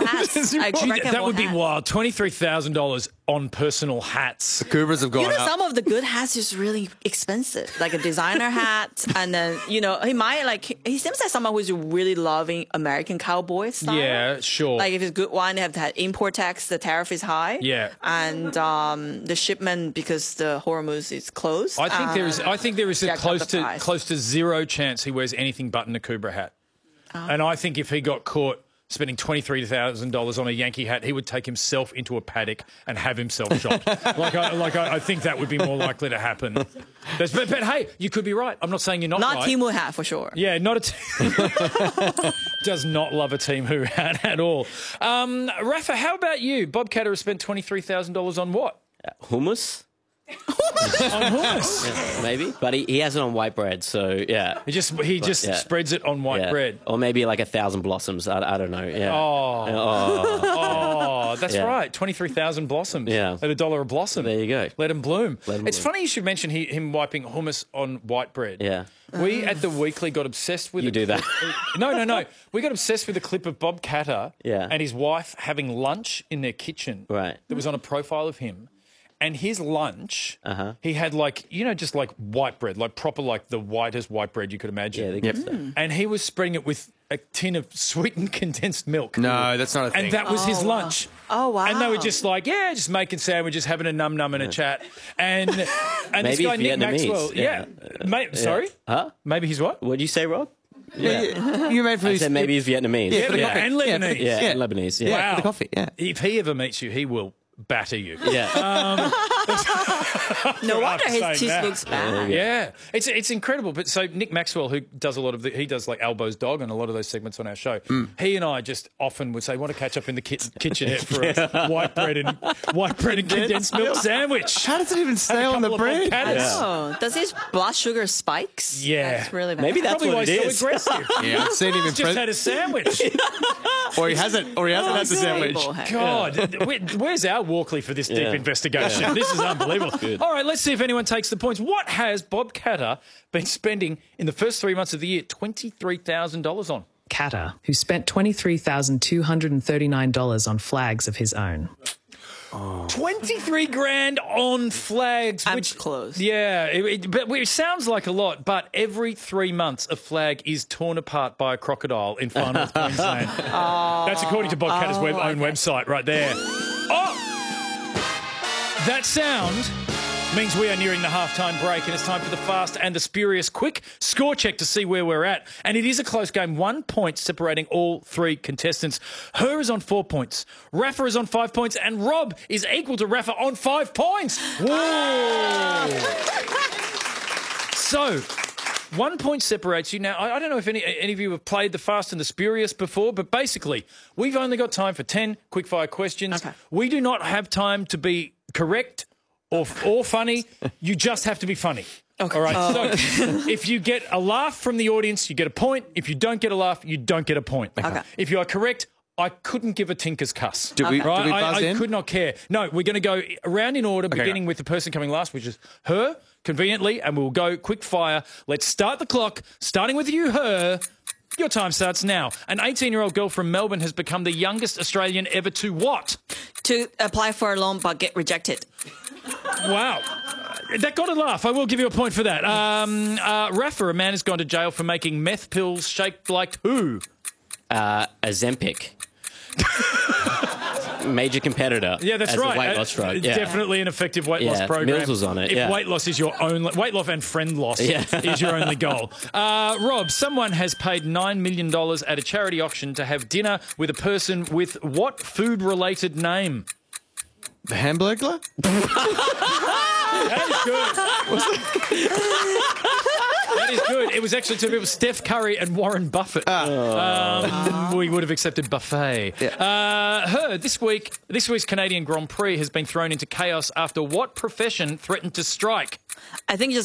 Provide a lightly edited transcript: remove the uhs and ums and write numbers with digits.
hats. I reckon That more would be hats. wild. $23,000 on personal hats. The Kubras have gone You know, up. some of the good hats is really expensive, like a designer hat, and then he might he seems like someone who's really loving American cowboy style. Yeah, sure. Like if it's a good one, they have to have import tax, the tariff is high. Yeah. And the shipment because the Hormuz is closed. I think there is a jacked up the price. close to zero chance he wears anything but an Akubra hat. And I think if he got caught spending $23,000 on a Yankee hat, he would take himself into a paddock and have himself shot. I think that would be more likely to happen. But hey, you could be right. I'm not saying you're not Not right. Temu hat for sure. Yeah, not a team. Does not love a team who hat at all. Rafa, how about you? Bob Catter has spent $23,000 on what? Hummus? On hummus. Yeah, maybe. But he has it on white bread, so yeah. He just yeah. spreads it on white Yeah. bread. Or maybe like 1,000 blossoms. I don't know. Yeah. Oh, that's Yeah. right. 23,000 blossoms. Yeah. At $1 a blossom. There you go. Let him bloom. Let 'em It's bloom. funny you should mention him wiping hummus on white bread. Yeah. We at the Weekly got obsessed with You a do clip- that. No. We got obsessed with a clip of Bob Catter Yeah. and his wife having lunch in their kitchen. Right. That was on a profile of him. And his lunch, he had just like white bread, like proper, like the whitest white bread you could imagine. Yeah, the good stuff. And he was spreading it with a tin of sweetened condensed milk. No, that's not a thing. And that was his lunch. Oh, wow. And they were just like, just making sandwiches, having a num and a chat. And this Maybe guy, Nick Vietnamese, Maxwell, yeah. Sorry? Huh? Maybe he's what? What did you say, Rob? You made for I his- said maybe he's Vietnamese. Yeah, for the coffee. And Lebanese. Yeah, Yeah. and Lebanese. Yeah. Wow. for the coffee, yeah. If he ever meets you, he will batter you. Yeah. No wonder his saying teeth that. looks bad. Yeah, it's incredible. But so Nick Maxwell, who does a lot of he does like Elbows Dog and a lot of those segments on our show. He and I just often would say, "Want to catch up in the kitchenette for a white bread and condensed milk sandwich." How does it even stay Have a on the couple of bread? avocados. Oh, does his blood sugar spikes? Yeah. That's really bad. Maybe that's Probably why what it he's is. so aggressive. Yeah, I've seen him in He's just had a sandwich. or he hasn't had the sandwich. God, where's our Walkley for this deep investigation? This is unbelievable. All right, let's see if anyone takes the points. What has Bob Catter been spending in the first 3 months of the year $23,000 on? Catter, who spent $23,239 on flags of his own. 23 grand on flags. I'm which close. Yeah, it sounds like a lot, but every 3 months a flag is torn apart by a crocodile in Far North Queensland. That's according to Bob Catter's own website right there. Oh! That sound means we are nearing the halftime break and it's time for the fast and the spurious quick score check to see where we're at. And it is a close game, 1 point separating all three contestants. Her is on 4 points, Rafa is on 5 points, and Rob is equal to Rafa on 5 points. Whoa! So, 1 point separates you. Now, I don't know if any of you have played the Fast and the Spurious before, but basically, we've only got time for 10 quickfire questions. Okay. We do not have time to be correct or funny. You just have to be funny. Okay. All right. So if you get a laugh from the audience, you get a point. If you don't get a laugh, you don't get a point. Okay. If you are correct, I couldn't give a tinker's cuss. Do we Right? buzz I in? could not care. No, we're going to go around in order, beginning with the person coming last, which is her, conveniently, and we'll go quick fire. Let's start the clock, starting with you, her. Your time starts now. An 18-year-old girl from Melbourne has become the youngest Australian ever to what? To apply for a loan but get rejected. Wow. That got a laugh. I will give you a point for that. Rafa, a man has gone to jail for making meth pills shaped like who? Ozempic. Major competitor. Yeah, that's as right. A weight loss drug. Yeah. Definitely an effective weight loss Yeah, program. Mills was on it, If yeah. weight loss is your only weight loss and friend loss Yeah. is your only goal. Rob, someone has paid $9 million at a charity auction to have dinner with a person with what food-related name? The Hamburglar? That is good. That is good. It was actually two people, Steph Curry and Warren Buffett. We would have accepted buffet. Yeah. This week's Canadian Grand Prix has been thrown into chaos after what profession threatened to strike? I think just